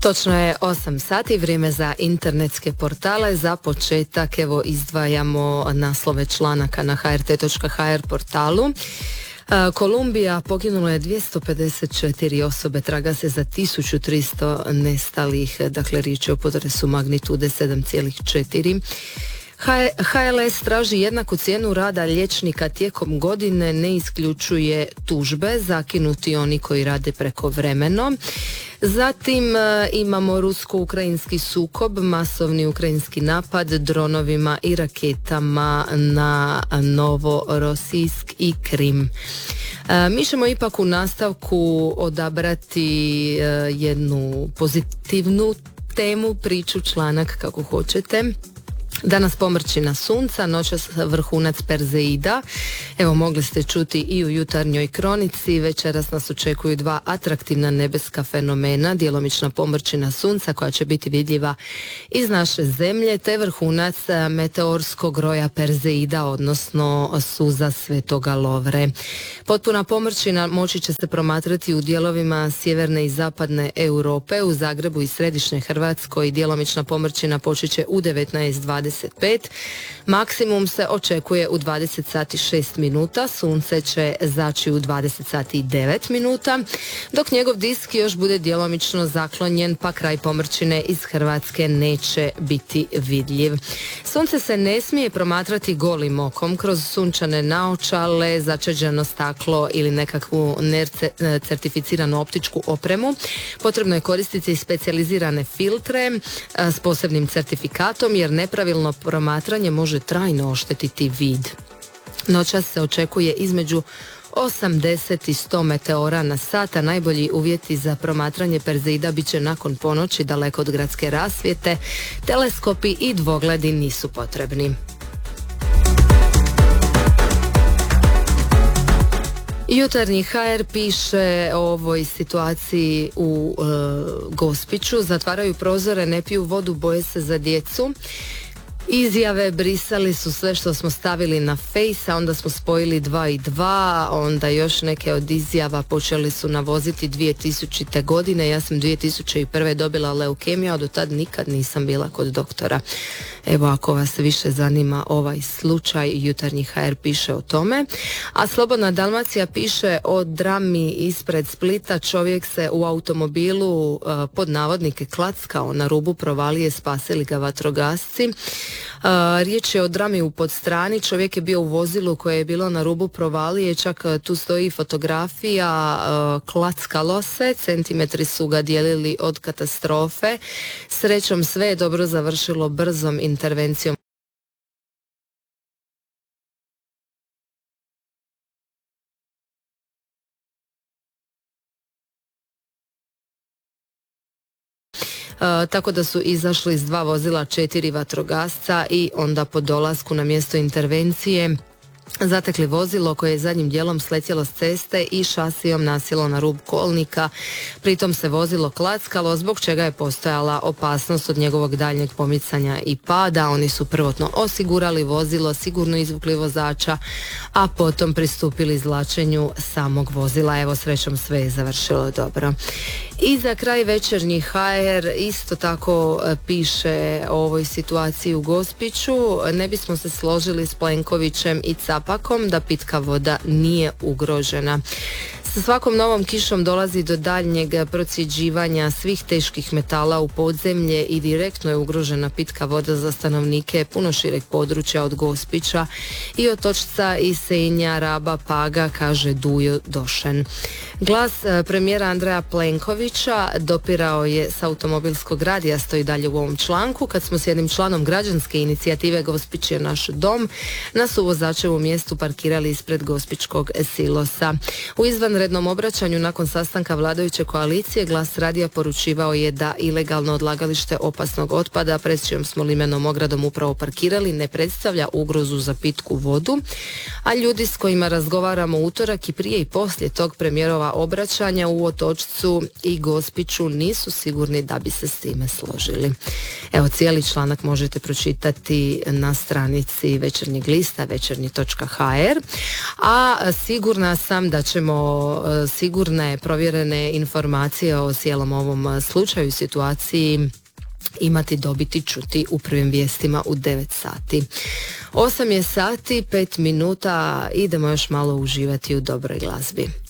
Točno je 8 sati, vrijeme za internetske portale. Za početak evo izdvajamo naslove članaka na hrt.hr portalu. Kolumbija, poginulo je 254 osobe, traga se za 1300 nestalih, dakle riječ je o potresu magnitude 7,4. HLS traži jednaku cijenu rada liječnika tijekom godine, ne isključuje tužbe, zakinuti oni koji rade prekovremeno. Zatim imamo rusko-ukrajinski sukob, masovni ukrajinski napad dronovima i raketama na Novorosijsk i Krim. Mi ćemo ipak u nastavku odabrati jednu pozitivnu temu, priču, članak, kako hoćete. Danas pomrčina sunca, noćas vrhunac Perzeida. Evo, mogli ste čuti i u jutarnjoj kronici. Večeras nas očekuju dva atraktivna nebeska fenomena, djelomična pomrčina sunca koja će biti vidljiva iz naše zemlje, te vrhunac meteorskog roja Perzeida, odnosno suza Svetoga Lovre. Potpuna pomrčina moći će se promatrati u dijelovima sjeverne i zapadne Europe, u Zagrebu i središnje Hrvatskoj. Djelomična pomrčina počet će u 19:25. Maksimum se očekuje u 20 sati 6 minuta, sunce će zaći u 20 sati i 9 minuta, dok njegov disk još bude djelomično zaklonjen, pa kraj pomrčine iz Hrvatske neće biti vidljiv. Sunce se ne smije promatrati golim okom kroz sunčane naočale, začeđeno staklo ili nekakvu certificiranu optičku opremu. Potrebno je koristiti specijalizirane filtre s posebnim certifikatom, jer nepravilno promatranje može trajno oštetiti vid. Noćas se očekuje između 80 i 100 meteora na sat, a najbolji uvjeti za promatranje Perzeida bit će nakon ponoći, daleko od gradske rasvjete. Teleskopi i dvogledi nisu potrebni. Jutarnji HR piše o ovoj situaciji u Gospiću. Zatvaraju prozore, ne piju vodu, boje se za djecu. Izjave brisali su sve što smo stavili na Face, a onda smo spojili 2 i 2, onda još neke od izjava počeli su navoziti 2000. godine. Ja sam 2001. dobila leukemiju, a do tad nikad nisam bila kod doktora. Evo, ako vas više zanima ovaj slučaj, jutarnji HR piše o tome. A Slobodna Dalmacija piše o drami ispred Splita. Čovjek se u automobilu pod navodnike klackao na rubu provalije, spasili ga vatrogasci. Riječ je o drami u Podstrani. Čovjek je bio u vozilu koje je bilo na rubu provalije, čak tu stoji fotografija, klackalo se, centimetri su ga dijelili od katastrofe. Srećom sve je dobro završilo brzom intervencijom. Tako da su izašli iz 2 vozila 4 vatrogasca i onda po dolasku na mjesto intervencije zatekli vozilo koje je zadnjim dijelom sletjelo s ceste i šasijom nasjelo na rub kolnika. Pritom se vozilo klackalo, zbog čega je postojala opasnost od njegovog daljnjeg pomicanja i pada. Oni su prvotno osigurali vozilo, sigurno izvukli vozača, a potom pristupili izvlačenju samog vozila. Evo, srećom sve je završilo dobro. I za kraj večernji HR isto tako piše o ovoj situaciji u Gospiću. Ne bismo se složili s Plenkovićem i Capakom da pitka voda nije ugrožena. Sa svakom novom kišom dolazi do daljnjeg procjeđivanja svih teških metala u podzemlje i direktno je ugrožena pitka voda za stanovnike puno šireg područja od Gospića i Otočca i Senja, Raba, Paga, kaže Dujo Došen. Glas premijera Andreja Plenkovića dopirao je s automobilskog radija, stoji dalje u ovom članku, kad smo s jednim članom građanske inicijative Gospić je naš dom na suvozačevom mjestu parkirali ispred gospićkog silosa. U izvanrednom obraćanju nakon sastanka vladajuće koalicije Glas radija poručivao je da ilegalno odlagalište opasnog otpada pred čijom smo limenom ogradom upravo parkirali ne predstavlja ugrozu za pitku vodu, a ljudi s kojima razgovaramo utorak i prije i poslije tog premijerova obraćanja u Otočcu i Gospiću nisu sigurni da bi se s time složili. Evo, cijeli članak možete pročitati na stranici Večernjeg lista, večernji.hr, a sigurna sam da ćemo ćemo sigurne, provjerene informacije o cijelom ovom slučaju i situaciji dobiti čuti u prvim vijestima u 9 sati. 8 je sati, 5 minuta, idemo još malo uživati u dobroj glazbi.